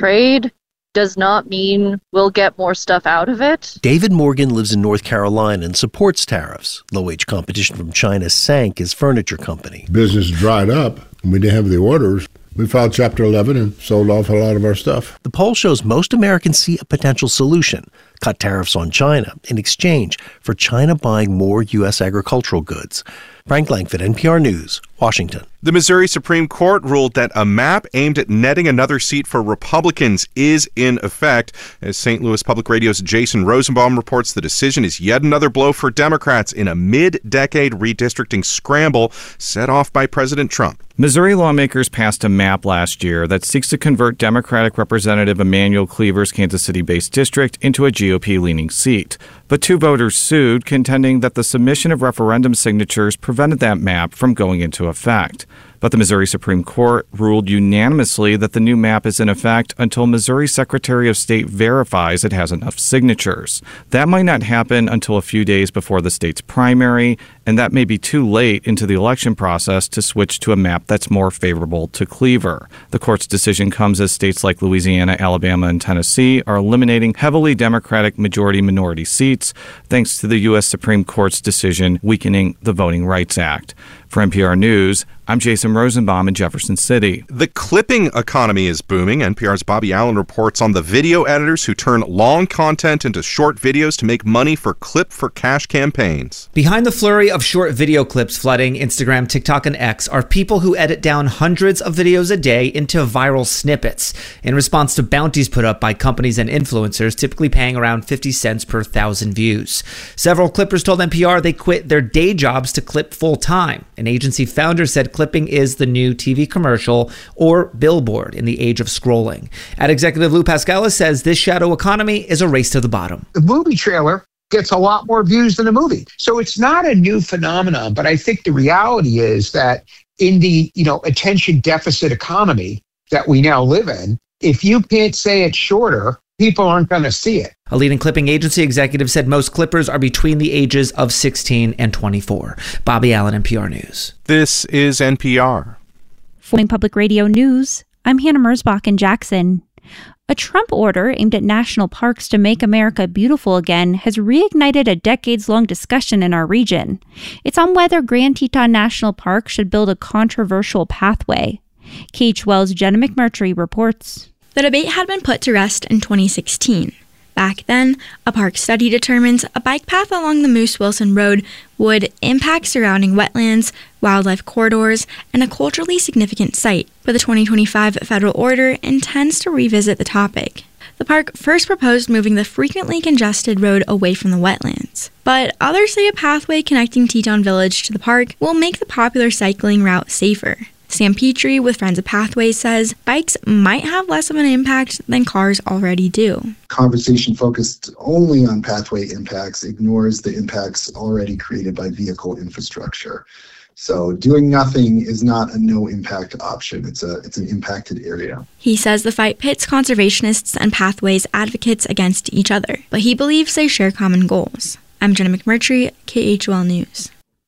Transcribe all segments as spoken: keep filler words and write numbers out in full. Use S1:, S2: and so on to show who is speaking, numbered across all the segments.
S1: trade does not mean we'll get more stuff out of it.
S2: David Morgan lives in North Carolina and supports tariffs. Low-wage competition from China sank his furniture company.
S3: Business dried up. We didn't have the orders. We filed Chapter eleven and sold off a lot of our stuff.
S2: The poll shows most Americans see a potential solution: cut tariffs on China in exchange for China buying more U S agricultural goods. Frank Langford, N P R News, Washington.
S4: The Missouri Supreme Court ruled that a map aimed at netting another seat for Republicans is in effect. As Saint Louis Public Radio's Jason Rosenbaum reports, the decision is yet another blow for Democrats in a mid-decade redistricting scramble set off by President Trump.
S5: Missouri lawmakers passed a map last year that seeks to convert Democratic Representative Emanuel Cleaver's Kansas City-based district into a G O P-leaning seat. But two voters sued, contending that the submission of referendum signatures prevented that map from going into effect. But the Missouri Supreme Court ruled unanimously that the new map is in effect until Missouri Secretary of State verifies it has enough signatures. That might not happen until a few days before the state's primary, and that may be too late into the election process to switch to a map that's more favorable to Cleaver. The court's decision comes as states like Louisiana, Alabama, and Tennessee are eliminating heavily Democratic majority-minority seats, thanks to the U S Supreme Court's decision weakening the Voting Rights Act. For N P R News, I'm Jason Rosenbaum in Jefferson City.
S4: The clipping economy is booming. N P R's Bobby Allen reports on the video editors who turn long content into short videos to make money for Clip for Cash campaigns.
S6: Behind the flurry of short video clips flooding Instagram, TikTok, and X are people who edit down hundreds of videos a day into viral snippets in response to bounties put up by companies and influencers, typically paying around fifty cents per thousand views. Several clippers told N P R they quit their day jobs to clip full-time. An agency founder said clipping is the new T V commercial or billboard in the age of scrolling. Ad executive Lou Pascalis says this shadow economy is a race to the bottom.
S7: The movie trailer gets a lot more views than a movie. So it's not a new phenomenon, but I think the reality is that in the, you know, attention deficit economy that we now live in, if you can't say it shorter, people aren't going to see it.
S6: A leading clipping agency executive said most clippers are between the ages of sixteen and twenty-four. Bobby Allen, N P R News.
S4: This is N P R.
S8: For Public Radio News, I'm Hannah Merzbach in Jackson. A Trump order aimed at national parks to make America beautiful again has reignited a decades-long discussion in our region. It's on whether Grand Teton National Park should build a controversial pathway. K H W L's Jenna McMurtry reports.
S9: The debate had been put to rest in twenty sixteen. Back then, a park study determined a bike path along the Moose Wilson Road would impact surrounding wetlands, wildlife corridors, and a culturally significant site. But the twenty twenty-five federal order intends to revisit the topic. The park first proposed moving the frequently congested road away from the wetlands. But others say a pathway connecting Teton Village to the park will make the popular cycling route safer. Sam Petrie with Friends of Pathways says bikes might have less of an impact than cars already do.
S10: Conversation focused only on pathway impacts ignores the impacts already created by vehicle infrastructure. So doing nothing is not a no-impact option. It's a it's an impacted area.
S9: He says the fight pits conservationists and pathways advocates against each other, but he believes they share common goals. I'm Jenna McMurtry, K H W L News.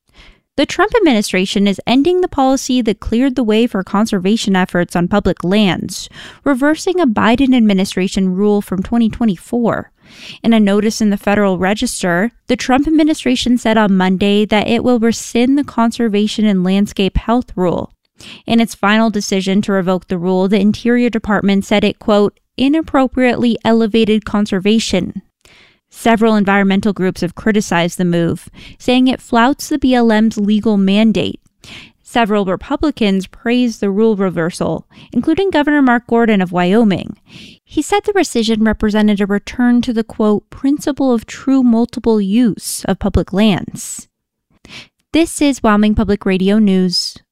S8: The Trump administration is ending the policy that cleared the way for conservation efforts on public lands, reversing a Biden administration rule from twenty twenty-four. In a notice in the Federal Register, the Trump administration said on Monday that it will rescind the Conservation and Landscape Health Rule. In its final decision to revoke the rule, the Interior Department said it, quote, inappropriately elevated conservation. Several environmental groups have criticized the move, saying it flouts the B L M's legal mandate. Several Republicans praised the rule reversal, including Governor Mark Gordon of Wyoming. He said the rescission represented a return to the, quote, principle of true multiple use of public lands. This is Wyoming Public Radio News.